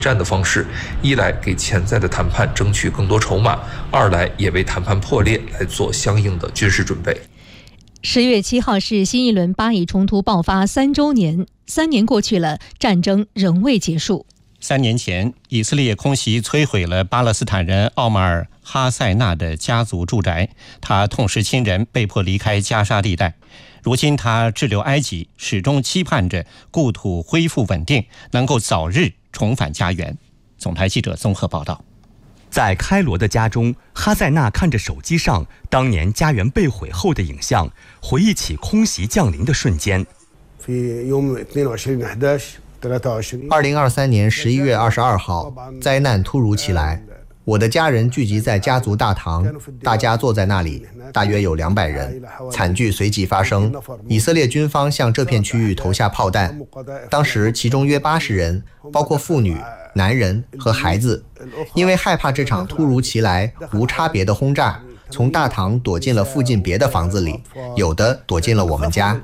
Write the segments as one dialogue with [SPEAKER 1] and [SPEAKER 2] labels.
[SPEAKER 1] 战的方式，一来给潜在的谈判争取更多筹码，二来也为谈判破裂来做相应的军事准备。
[SPEAKER 2] 10月7号是新一轮巴以冲突爆发3周年，3年过去了，战争仍未结束。
[SPEAKER 3] 3年前，以色列空袭摧毁了巴勒斯坦人奥马尔·哈塞纳的家族住宅，他痛失亲人，被迫离开加沙地带。如今他滞留埃及，始终期盼着故土恢复稳定，能够早日重返家园。总台记者综合报道。
[SPEAKER 4] 在开罗的家中，哈塞纳看着手机上当年家园被毁后的影像，回忆起空袭降临的瞬间。
[SPEAKER 5] 2023年11月22号，灾难突如其来，我的家人聚集在家族大堂，大家坐在那里，大约有200人。惨剧随即发生，以色列军方向这片区域投下炮弹，当时其中约80人，包括妇女、男人和孩子，因为害怕这场突如其来、无差别的轰炸，从大堂躲进了附近别的房子里，有的躲进了我们家。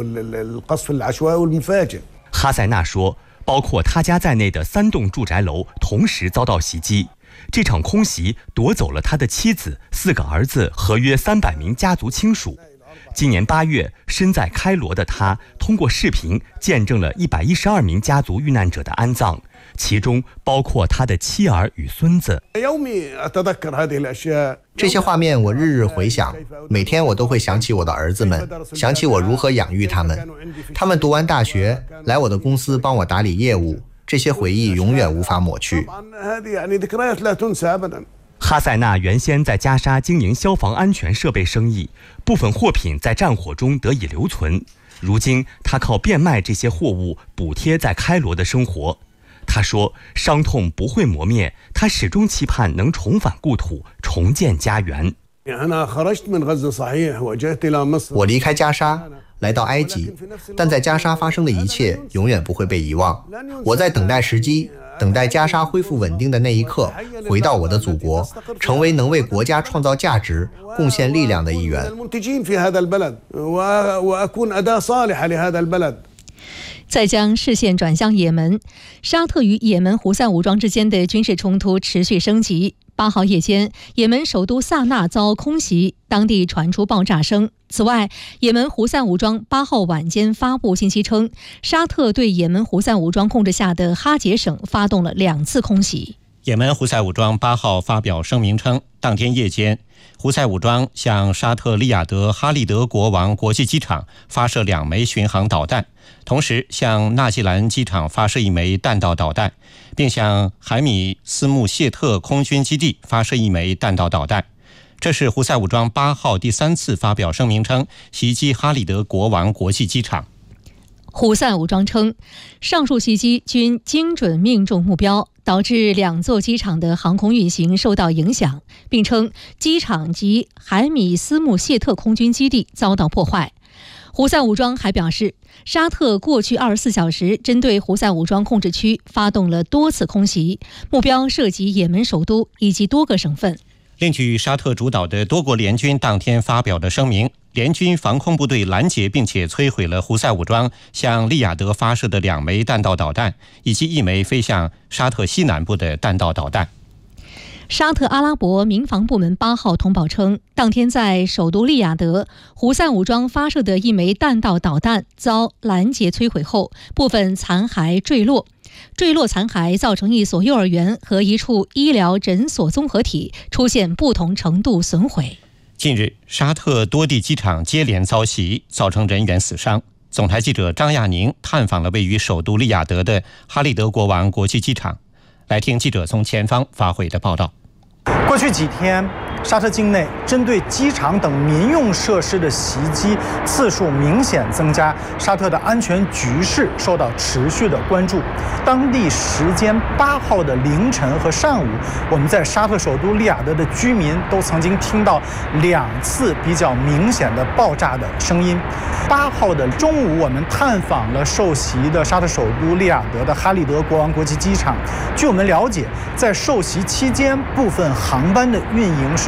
[SPEAKER 4] 哈塞纳说，包括他家在内的3栋住宅楼同时遭到袭击。这场空袭夺走了他的妻子、4个儿子和约300名家族亲属。今年8月，身在开罗的他通过视频见证了112名家族遇难者的安葬，其中包括他的妻儿与孙子。
[SPEAKER 5] 这些画面我日日回想，每天我都会想起我的儿子们，想起我如何养育他们。他们读完大学，来我的公司帮我打理业务，这些回忆永远无法抹去。
[SPEAKER 4] 哈塞纳原先在加沙经营消防安全设备生意，部分货品在战火中得以留存。如今他靠变卖这些货物补贴在开罗的生活。他说，伤痛不会磨灭，他始终期盼能重返故土，重建家园。
[SPEAKER 5] 我离开加沙来到埃及，但在加沙发生的一切永远不会被遗忘。我在等待时机，等待加沙恢复稳定的那一刻，回到我的祖国，成为能为国家创造价值、贡献力量的一员。
[SPEAKER 2] 再将视线转向也门，沙特与也门胡塞武装之间的军事冲突持续升级。8号夜间，也门首都萨那遭空袭，当地传出爆炸声。此外，也门胡塞武装8号晚间发布信息称，沙特对也门胡塞武装控制下的哈杰省发动了2次空袭。
[SPEAKER 3] 也门胡塞武装8号发表声明称，当天夜间，胡塞武装向沙特利雅得哈利德国王国际机场发射2枚巡航导弹，同时向纳季兰机场发射1枚弹道导弹，并向海米斯穆谢特空军基地发射1枚弹道导弹。这是胡塞武装8号第3次发表声明称袭击哈利德国王国际机场。
[SPEAKER 2] 胡塞武装称，上述袭击均精准命中目标，导致2座机场的航空运行受到影响，并称机场及海米斯穆谢特空军基地遭到破坏。胡塞武装还表示，沙特过去24小时针对胡塞武装控制区发动了多次空袭，目标涉及也门首都以及多个省份。
[SPEAKER 3] 另据沙特主导的多国联军当天发表的声明，联军防空部队拦截并且摧毁了胡塞武装向利雅得发射的2枚弹道导弹，以及1枚飞向沙特西南部的弹道导弹。
[SPEAKER 2] 沙特阿拉伯民防部门8号通报称，当天在首都利雅得，胡塞武装发射的1枚弹道导弹遭拦截摧毁后，部分残骸坠落。坠落残骸造成1所幼儿园和1处医疗诊所综合体出现不同程度损毁。
[SPEAKER 3] 近日，沙特多地机场接连遭袭，造成人员死伤。总台记者张亚宁探访了位于首都利雅得的哈利德国王国际机场，来听记者从前方发回的报道。
[SPEAKER 6] 过去几天，沙特境内针对机场等民用设施的袭击次数明显增加，沙特的安全局势受到持续的关注。当地时间8号的凌晨和上午，我们在沙特首都利雅得的居民都曾经听到2次比较明显的爆炸的声音。8号的中午，我们探访了受袭的沙特首都利雅得的哈利德国王国际机场。据我们了解，在受袭期间，部分航班的运营是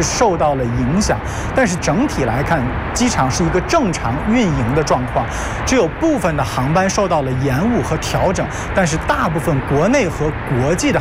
[SPEAKER 6] 是受到了影响。但是整体来看，机场是一个正常运营的状况，只有部分的航班受到了延误和调整，但是大部分国内和国际的